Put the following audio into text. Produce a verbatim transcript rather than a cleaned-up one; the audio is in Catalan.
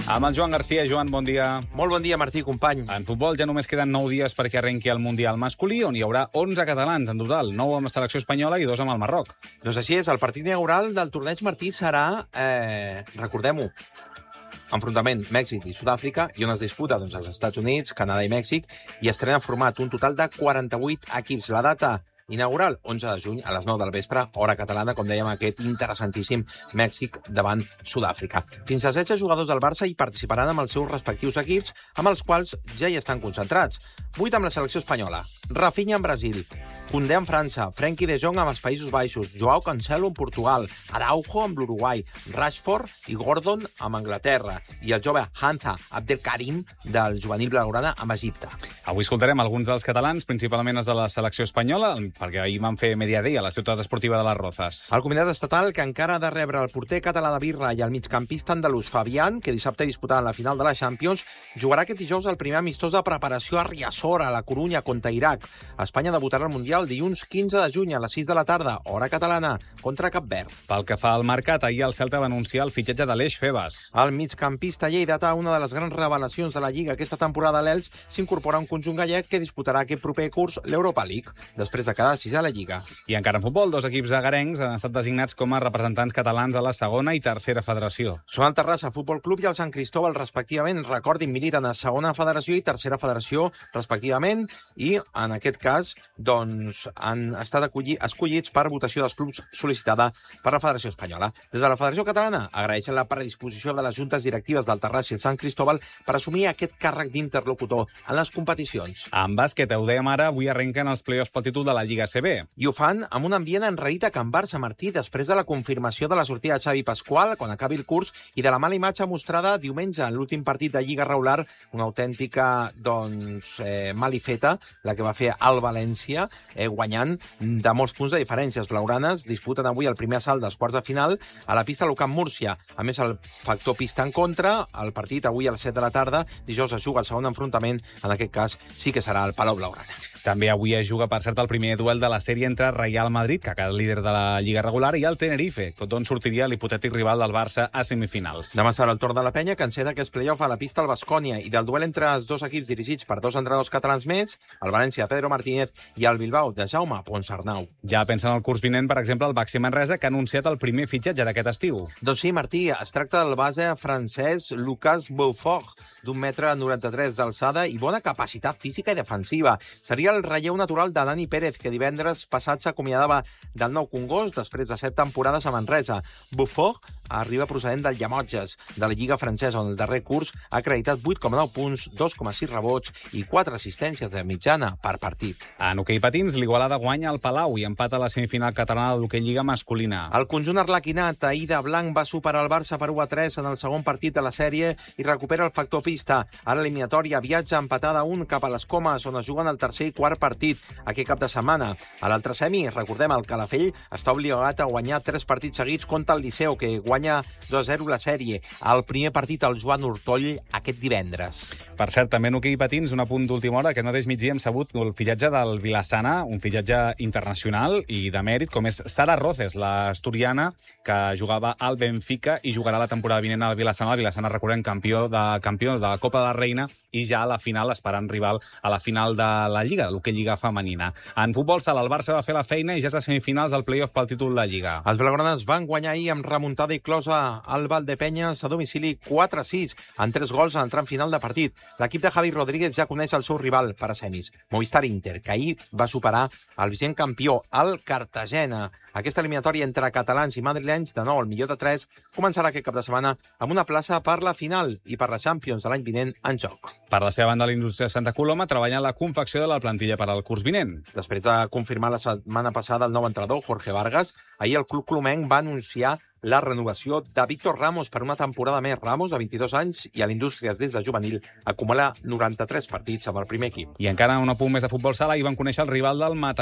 Amb el Joan Garcia. Joan, bon dia. Molt bon dia, Martí, company. En futbol ja només queden nou dies perquè arrenqui el Mundial masculí, on hi haurà onze catalans en total, nou amb la selecció espanyola i dos amb el Marroc. Doncs així és, el partit inaugural del torneig, Martí, serà, eh, recordem-ho, enfrontament Mèxic i Sud-àfrica, i on es disputa doncs, als Estats Units, Canadà i Mèxic, i estrena format un total de quaranta-vuit equips. La data inaugural, onze de juny, a les nou del vespre, hora catalana, com dèiem, aquest interessantíssim Mèxic davant Sud-àfrica. Fins a setze jugadors del Barça hi participaran amb els seus respectius equips, amb els quals ja hi estan concentrats. vuit amb la selecció espanyola, Rafinha en Brasil, Koundé en França, Frenkie de Jong amb els Països Baixos, Joao Cancelo en Portugal, Araujo amb l'Uruguai, Rashford i Gordon amb Anglaterra, i el jove Hamza Abdelkarim del juvenil blaugrana amb Egipte. Avui escoltarem alguns dels catalans, principalment els de la selecció espanyola, perquè ahir van fer mediodía a la ciutat esportiva de les Rozas. El comitat estatal, que encara ha de rebre el porter català de birra i el migcampista andalús Fabián, que dissabte disputarà la final de la Champions, jugarà aquest dijous el primer amistós de preparació a Riazor, a la Corunya, contra Iraq. Espanya debutarà al Mundial dilluns quinze de juny a les sis de la tarda, hora catalana, contra Cap Verd. Pel que fa al mercat, ahir el Celta va anunciar el fitxatge de l'Eix Febas. El migcampista lleidatà, una de les grans revelacions de la Lliga aquesta temporada a l'Elx, s'incorpora a un conjunt gallec que disputarà aquest proper curs l'Europa League, després de quedar sis a la Lliga. I encara en futbol, dos equips agarencs han estat designats com a representants catalans a la segona i tercera federació. Són el Terrassa Futbol Club i el Sant Cristóbal, respectivament. Recordin, militen a segona federació i tercera federació, respectivament, i en aquest cas doncs, han estat acollir, escollits per votació dels clubs sol·licitada per la Federació Espanyola. Des de la Federació Catalana agraeixen la predisposició de les juntes directives del Terrassa i el Sant Cristóbal per assumir aquest càrrec d'interlocutor en les competicions. En bàsquet, ho dèiem ara, avui arrenquen els play-offs pel títol de la Lliga A C B. I ho fan amb un ambient enraït a Can Barça, Martí, després de la confirmació de la sortida de Xavi Pasqual quan acabi el curs i de la mala imatge mostrada diumenge en l'últim partit de Lliga regular, una autèntica doncs, eh, malifeta, la que va fer el València, eh, guanyant de molts punts de diferències. Blaugranes disputen avui el primer assalt dels quarts de final a la pista local Múrcia. A més, el factor pista en contra, el partit avui a les set de la tarda, dijous es juga el segon enfrontament, en aquest cas sí que serà el Palau Blaugrana. També avui es juga, per cert, el primer duel de la sèrie entre Real Madrid, que acaba líder de la Lliga regular, i el Tenerife, d'on sortiria l'hipotètic rival del Barça a semifinals. Demà serà el torn de la penya, que enceta aquest play-off a la pista al Baskonia, i del duel entre els dos equips dirigits per dos entrenadors catalans més, el València de Pedro Martínez i el Bilbao de Jaume Ponsarnau. Ja pensen el curs vinent, per exemple, el Baxi Manresa, que ha anunciat el primer fitxatge d'aquest estiu. Doncs sí, Martí, es tracta del base francès Lucas Beaufort, d'un metre noranta-tres d'alçada i bona capacitat física i defensiva. Seria el relleu natural de Dani Pérez, que divendres passat s'acomiadava del Nou Congost després de set temporades a Manresa. Beaufort arriba procedent del Llemotges, de la Lliga francesa, on el darrer curs ha acreditat vuit coma nou punts, dos coma sis rebots i quatre assistències de mitjana per partit. En hoquei patins, l'Igualada guanya el Palau i empata a la semifinal catalana de l'hoquei Lliga masculina. El conjunt arlequinat, ahir de blanc, va superar el Barça per u a tres en el segon partit de la sèrie i recupera el factor pista. Ara l'eliminatòria viatja empatada a un cap a les Comes, on es juguen el tercer i quart partit aquest cap de setmana. A l'altre semi, recordem, el Calafell està obligat a guanyar tres partits seguits contra el Liceu, que guanya dos a zero la sèrie. El primer partit al Joan Hortoll aquest divendres. Per cert, també en hoquei patins, un apunt d'última hora, que no mateix migdia hem sabut el fitxatge del Vilassana, un fitxatge internacional i de mèrit, com és Sara Roces, l'asturiana, que jugava al Benfica i jugarà la temporada vinent al Vilassana. El Vilassana, recordem, campió de, campió de la Copa de la Reina i ja a la final, esperant rival a la final de la Lliga, de l'hoquei Lliga femenina. En futbol sala, el Barça va fer la feina i ja és a semifinals del play-off pel títol de la Lliga. Els blaugranes van guanyar ahir amb remuntada i closa al Valdepenyes a domicili quatre a sis, en tres gols en el tram final de partit. L'equip de Javi Rodríguez ja coneix el seu rival per a semis, Movistar Inter, que ahir va superar el vigent campió, el Cartagena. Aquesta eliminatòria entre catalans i madrilenys, de nou al millor de tres, començarà aquest cap de setmana amb una plaça per la final i per la Champions de l'any vinent en joc. Per la seva banda, la indústria de Santa Coloma treballa en la confecció de la plantilla per al curs vinent. Després de confirmar la setmana passada el nou entrenador, Jorge Vargas, ahir el club colomenc va anunciar la renovació de Víctor Ramos per una temporada més. Ramos, de vint-i-dos anys, i a l'Indústries des de juvenil, acumula noranta-tres partits amb el primer equip. I encara un apunt més de futbol sala, i van conèixer el rival del Mataró.